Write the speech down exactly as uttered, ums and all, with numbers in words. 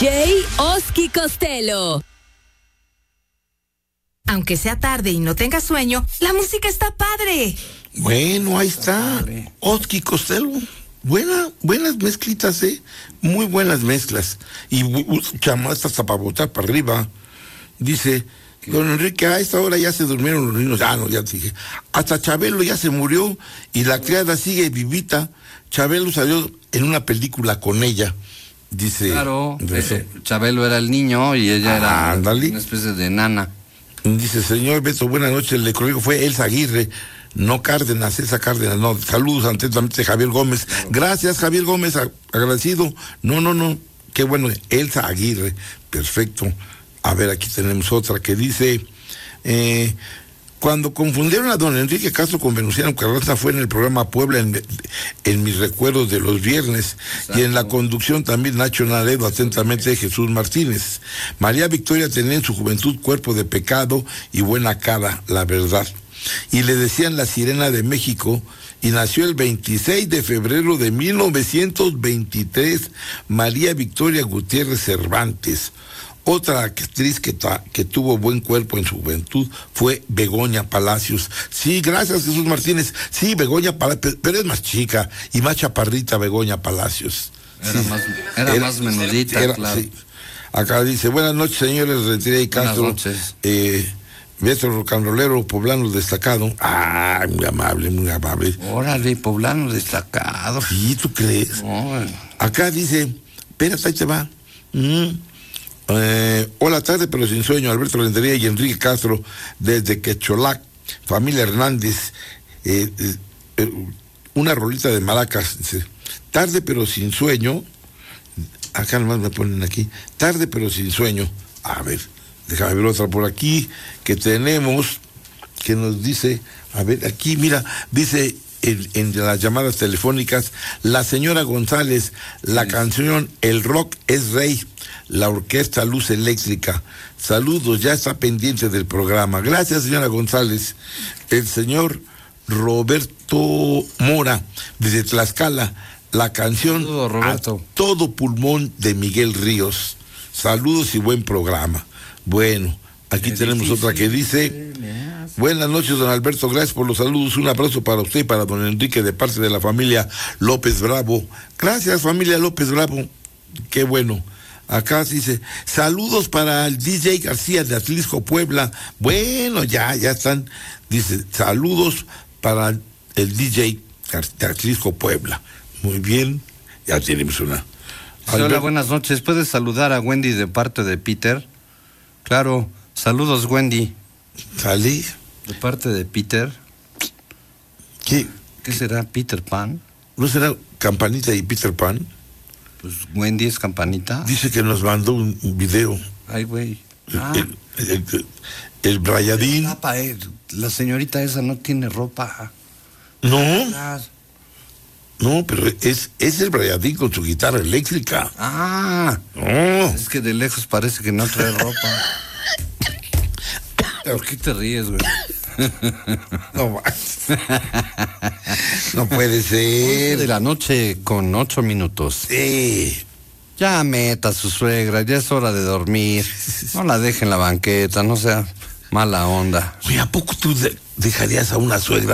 Oski Costello. Aunque sea tarde y no tengas sueño, la música está padre. Bueno, ahí está. Oski Costello. Buena, buenas mezclitas, ¿eh? Muy buenas mezclas. Y chamas hasta para botar para arriba. Dice, don Enrique, a esta hora ya se durmieron los niños. Ah, no, ya te dije. Hasta Chabelo ya se murió y la criada sigue vivita. Chabelo salió en una película con ella. Dice. Claro, ese, Chabelo era el niño y ella ah, era andale. Una especie de nana. Dice, señor Beto, buenas noches. El correo fue Elsa Aguirre, no Cárdenas, Elsa Cárdenas, no. Saludos atentamente, Javier Gómez. Claro. Gracias, Javier Gómez, agradecido. No, no, no, qué bueno, Elsa Aguirre, perfecto. A ver, aquí tenemos otra que dice, eh, cuando confundieron a don Enrique Castro con Venustiano Carranza fue en el programa Puebla, en, en mis recuerdos de los viernes. Exacto. Y en la conducción también Nacho Naredo, atentamente Jesús Martínez. María Victoria tenía en su juventud cuerpo de pecado y buena cara, la verdad. Y le decían la Sirena de México, y nació el veintiséis de febrero de mil novecientos veintitrés, María Victoria Gutiérrez Cervantes. Otra actriz que, ta, que tuvo buen cuerpo en su juventud fue Begoña Palacios. Sí, gracias, Jesús Martínez. Sí, Begoña Palacios, pero es más chica y más chaparrita Begoña Palacios. Era, sí. más, era, era más menudita, era, claro. Sí. Acá dice, buenas noches, señores Rentería y Castro. Buenas noches. Eh, Beto Rocanrolero, poblano destacado. Ah, muy amable, muy amable. Órale, poblano destacado. Sí, ¿tú crees? Oh. Acá dice, espérate, ahí te va. Mm. Eh, hola, tarde pero sin sueño, Alberto Rentería y Enrique Castro desde Quecholac, familia Hernández, eh, eh, eh, una rolita de maracas, dice, tarde pero sin sueño, acá nomás me ponen aquí, tarde pero sin sueño. A ver, déjame ver otra por aquí que tenemos, que nos dice, a ver, aquí mira, dice en, en las llamadas telefónicas, la señora González, la sí. Canción El Rock es Rey, la orquesta Luz Eléctrica. Saludos, ya está pendiente del programa. Gracias, señora González. El señor Roberto Mora, desde Tlaxcala, la canción Saludos, Roberto. A todo pulmón de Miguel Ríos. Saludos y buen programa. Bueno, aquí Qué tenemos difícil. Otra que dice, buenas noches, don Alberto, gracias por los saludos, un abrazo para usted y para don Enrique de parte de la familia López Bravo. Gracias, familia López Bravo, qué bueno. Acá dice, saludos para el D J García de Atlisco, Puebla. Bueno, ya, ya están. Dice, saludos para el D J de Atlisco, Puebla. Muy bien, ya tenemos una. Hola, Albert... buenas noches. ¿Puedes saludar a Wendy de parte de Peter? Claro, saludos, Wendy. ¿Salí? De parte de Peter. ¿Qué? ¿Qué será Peter Pan? ¿No será Campanita y Peter Pan? Pues Wendy es Campanita. Dice que nos mandó un video. Ay, güey. Ah. El, el, el, el Brayadín. La señorita esa no tiene ropa. No. Ah. No, pero es, es el Brayadín con su guitarra eléctrica. Ah. No. Es que de lejos parece que no trae ropa. ¿Por qué te ríes, güey? No, no puede ser. De la noche con ocho minutos. Sí. Ya meta a su suegra, ya es hora de dormir. No la deje en la banqueta, no sea mala onda. Oye, ¿a poco tú de- dejarías a una suegra